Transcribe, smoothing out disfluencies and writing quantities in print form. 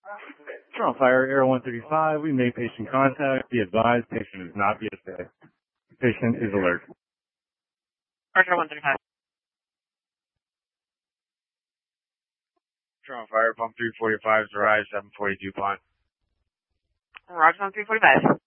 Trauma Fire, Air 135. We made patient contact. Be advised, patient is not BSA. Patient is alert. Roger 135. Trauma Fire, pump 345 is arrived, 742 pond. Roger 345.